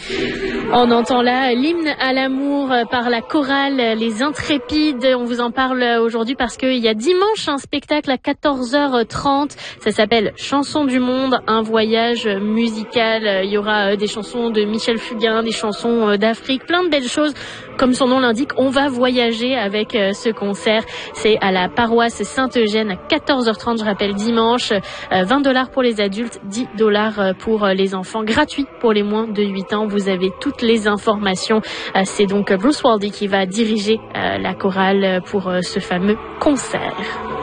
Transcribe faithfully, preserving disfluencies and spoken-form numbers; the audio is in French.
On entend là l'hymne à l'amour par la chorale Les Intrépides. On vous en parle aujourd'hui parce qu'il y a dimanche un spectacle à quatorze heures trente. Ça s'appelle Chansons du monde, un voyage musical. Il y aura des chansons de Michel Fugain, des chansons d'Afrique, plein de belles choses. Comme son nom l'indique, on va voyager avec ce concert. C'est à la paroisse Saint-Eugène à quatorze heures trente, je rappelle, dimanche. vingt dollars pour les adultes, dix dollars pour les enfants. Gratuit pour les moins de huit ans. Vous avez toutes les informations. C'est donc Bruce Waldy qui va diriger la chorale pour ce fameux concert.